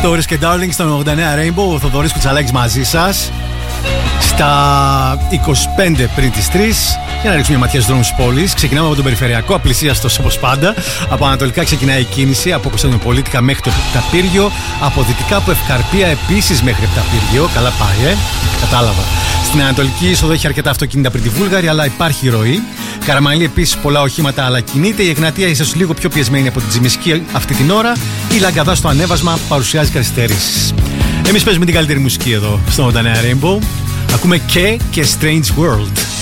Stories και Darling στον 89 Rainbow. Ο Θοδωρής Κουτσαλάκης μαζί σας. Στα 25 πριν τις 3. Για να ρίξουμε μια ματιά στους δρόμους της πόλης. Ξεκινάμε από τον περιφερειακό, απλησίαστος όπως πάντα. Από ανατολικά ξεκινάει η κίνηση, από Κωνσταντινοπολίτικα μέχρι το Επταπύργιο. Από δυτικά από Ευκαρπία επίσης μέχρι Επταπύργιο. Καλά πάει, κατάλαβα. Στην ανατολική είσοδο έχει αρκετά αυτοκίνητα πριν τη Βούλγαρη, αλλά υπάρχει ροή. Καραμαλή επίσης πολλά οχήματα, αλλά κινείται. Η Εγνατία ίσως λίγο πιο πιεσμένη από την Τζιμισκή αυτή την ώρα. Η Λαγκαδά στο ανέβασμα παρουσιάζει καθυστέρησης. Εμείς παίζουμε την καλύτερη μουσική εδώ στο 89 Rainbow. Ακούμε και Strange World.